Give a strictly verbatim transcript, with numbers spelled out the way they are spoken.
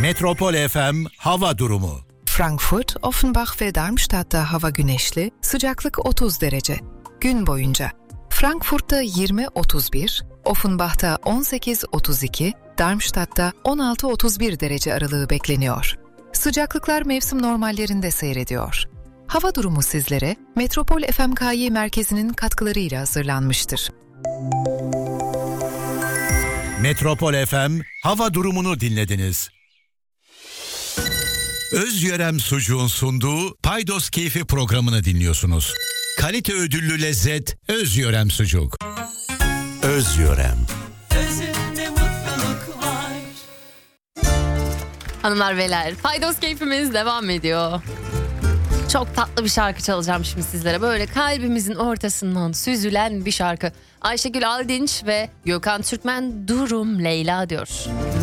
Metropol F M hava durumu. Frankfurt, Offenbach ve Darmstadt'ta hava güneşli, sıcaklık otuz derece. Gün boyunca Frankfurt'ta yirmi otuz bir, Offenbach'ta on sekiz otuz iki, Darmstadt'ta on altı otuz bir derece aralığı bekleniyor. Sıcaklıklar mevsim normallerinde seyrediyor. Hava durumu sizlere Metropol F M K Y merkezinin katkılarıyla hazırlanmıştır. Metropol F M hava durumunu dinlediniz. Özyörem Sucuğun sunduğu Paydos Keyfi programını dinliyorsunuz. Kalite ödüllü lezzet Özyörem Sucuk. Özyörem. Özünde mutluluk var. Hanımlar beyler, Paydos Keyfimiz devam ediyor. Çok tatlı bir şarkı çalacağım şimdi sizlere. Böyle kalbimizin ortasından süzülen bir şarkı. Ayşegül Aldinç ve Gökhan Türkmen Durum Leyla diyor.